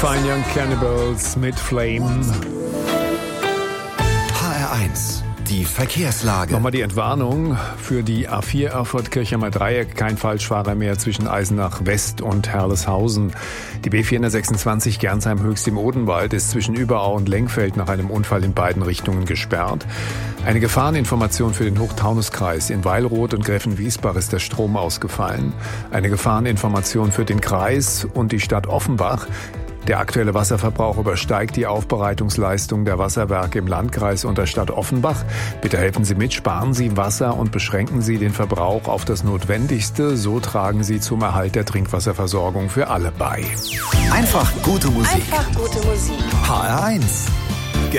Fine Young Cannibals mit Flame. HR1, die Verkehrslage. Nochmal die Entwarnung für die A4 Erfurt-Kirchheimer Dreieck. Kein Falschfahrer mehr zwischen Eisenach West und Herleshausen. Die B426 Gernsheim-Höchst im Odenwald ist zwischen Überau und Lengfeld nach einem Unfall in beiden Richtungen gesperrt. Eine Gefahreninformation für den Hochtaunuskreis. In Weilroth und Gräfenwiesbach ist der Strom ausgefallen. Eine Gefahreninformation für den Kreis und die Stadt Offenbach. Der aktuelle Wasserverbrauch übersteigt die Aufbereitungsleistung der Wasserwerke im Landkreis und der Stadt Offenbach. Bitte helfen Sie mit, sparen Sie Wasser und beschränken Sie den Verbrauch auf das Notwendigste. So tragen Sie zum Erhalt der Trinkwasserversorgung für alle bei. Einfach gute Musik. Einfach gute Musik. HR1.